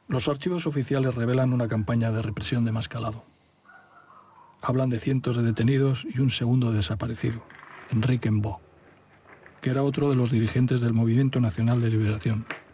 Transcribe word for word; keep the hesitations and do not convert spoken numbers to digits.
Los archivos oficiales revelan una campaña de represión de más calado. Hablan de cientos de detenidos y un segundo desaparecido, Enrique Mbó, que era otro de los dirigentes del Movimiento Nacional de Liberación.